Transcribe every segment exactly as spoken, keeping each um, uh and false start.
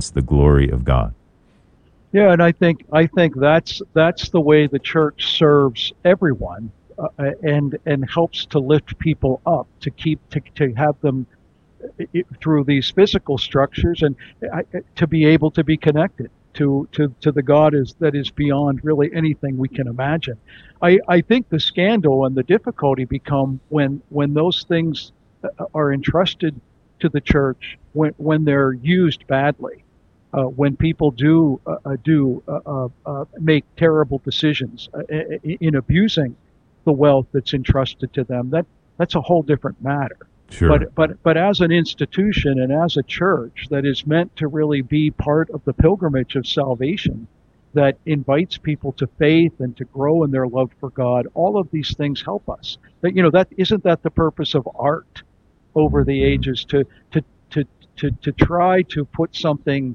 the glory of God. Yeah, and I think I think that's that's the way the church serves everyone, uh, and and helps to lift people up, to keep to to have them i- through these physical structures, and uh, to be able to be connected to to to the God is that is beyond really anything we can imagine. I I think the scandal and the difficulty become when when those things uh, are entrusted to the church, when when they're used badly, uh, when people do uh, uh, do uh, uh, uh, make terrible decisions uh, i- in abusing the wealth that's entrusted to them. That that's a whole different matter. Sure. But but but as an institution and as a church that is meant to really be part of the pilgrimage of salvation, that invites people to faith and to grow in their love for God, all of these things help us. That you know that isn't that the purpose of art over the ages, to to to to, to try to put something,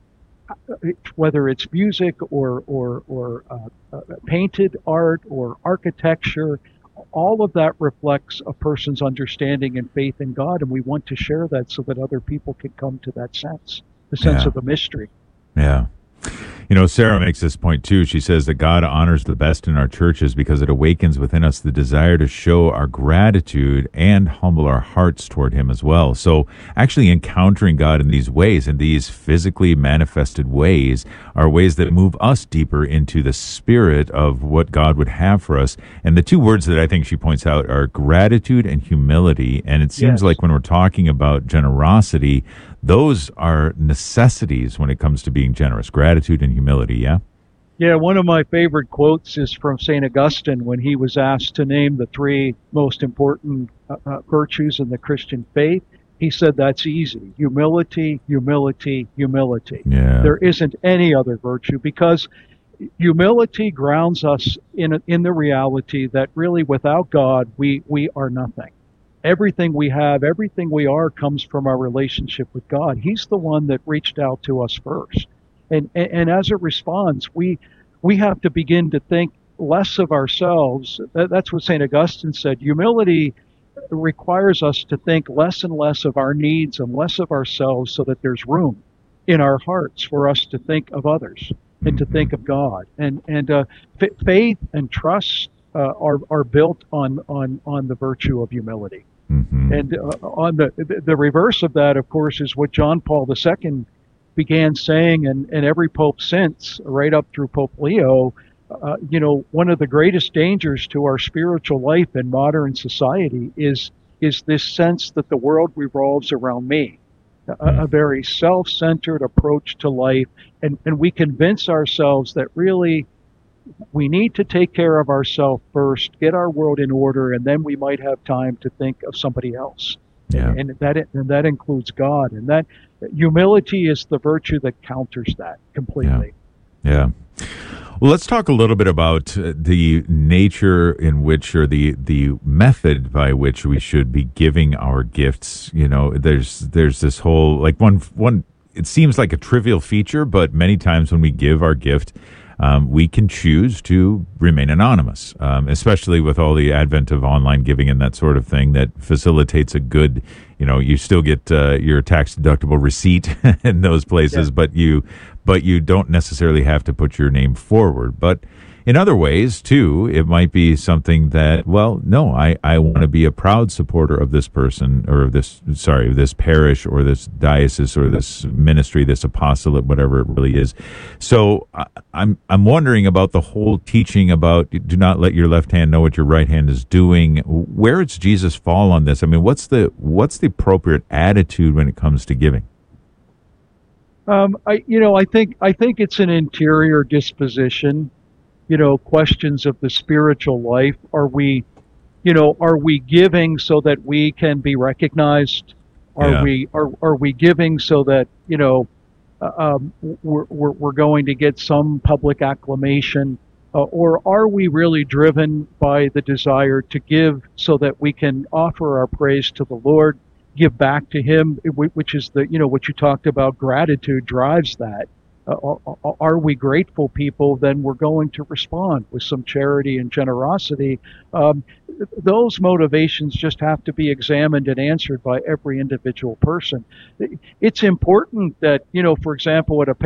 whether it's music or or or uh, uh, painted art or architecture, all of that reflects a person's understanding and faith in God, and we want to share that so that other people can come to that sense, the sense Yeah. of the mystery. Yeah. You know, Sarah makes this point too. She says that God honors the best in our churches because it awakens within us the desire to show our gratitude and humble our hearts toward Him as well. So actually encountering God in these ways, in these physically manifested ways, are ways that move us deeper into the spirit of what God would have for us. And the two words that I think she points out are gratitude and humility. And it seems Yes. like when we're talking about generosity, those are necessities when it comes to being generous, gratitude and humility, yeah? Yeah, one of my favorite quotes is from Saint Augustine when he was asked to name the three most important uh, uh, virtues in the Christian faith. He said that's easy: humility, humility, humility. Yeah. There isn't any other virtue, because humility grounds us in in the reality that really without God we we are nothing. Everything we have, everything we are, comes from our relationship with God. He's the one that reached out to us first. And, and, and as it responds, we, we have to begin to think less of ourselves. That, that's what Saint Augustine said. Humility requires us to think less and less of our needs and less of ourselves, so that there's room in our hearts for us to think of others and to think of God. And, and uh, f- faith and trust uh, are, are built on, on, on the virtue of humility. Mm-hmm. And uh, on the the reverse of that, of course, is what John Paul the Second began saying, and, and every pope since, right up through Pope Leo. Uh, you know, one of the greatest dangers to our spiritual life in modern society is is this sense that the world revolves around me, a, a very self-centered approach to life, and and we convince ourselves that really we need to take care of ourselves first, get our world in order, and then we might have time to think of somebody else. Yeah. And, and that and that includes God. And that humility is the virtue that counters that completely. Yeah. Well, let's talk a little bit about uh, the nature in which, or the the method by which we should be giving our gifts. You know, there's there's this whole, like, one one. It seems like a trivial feature, but many times when we give our gift, Um, we can choose to remain anonymous, um, especially with all the advent of online giving and that sort of thing that facilitates a good, you know, you still get uh, your tax deductible receipt in those places, Yeah. but you, but you don't necessarily have to put your name forward. But in other ways, too, it might be something that, well, no, I, I want to be a proud supporter of this person, or of this, sorry, of this parish or this diocese or this ministry, this apostolate, whatever it really is. So I, I'm I'm wondering about the whole teaching about do not let your left hand know what your right hand is doing. Where does Jesus fall on this? I mean, what's the what's the appropriate attitude when it comes to giving? Um, I you know I think I think it's an interior disposition. You know, questions of the spiritual life. Are we, you know, are we giving so that we can be recognized? Are Yeah. we are are we giving so that, you know, uh, um, we're, we're we're going to get some public acclamation, uh, or are we really driven by the desire to give so that we can offer our praise to the Lord, give back to Him, which is the, you know, what you talked about, gratitude drives that. uh, are we grateful people, then we're going to respond with some charity and generosity. Um, those motivations just have to be examined and answered by every individual person. It's important that, you know, for example, at a